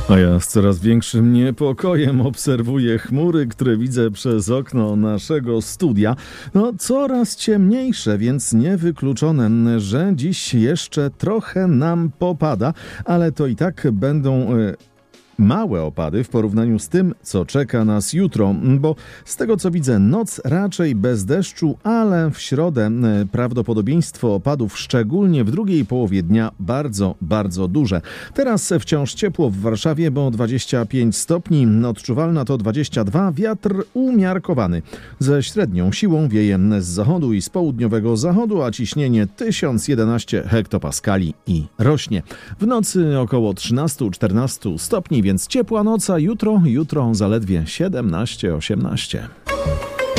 A ja z coraz większym niepokojem obserwuję chmury, które widzę przez okno naszego studia. Coraz ciemniejsze, więc niewykluczone, że dziś jeszcze trochę nam popada, ale to i tak będą małe opady w porównaniu z tym, co czeka nas jutro, bo z tego co widzę, noc raczej bez deszczu, ale w środę prawdopodobieństwo opadów, szczególnie w drugiej połowie dnia, bardzo, bardzo duże. Teraz wciąż ciepło w Warszawie, bo 25 stopni, odczuwalna to 22, wiatr umiarkowany. Ze średnią siłą wieje z zachodu i z południowego zachodu, a ciśnienie 1011 hektopaskali i rośnie. W nocy około 13-14 stopni, więc ciepła noc, a jutro zaledwie 17-18.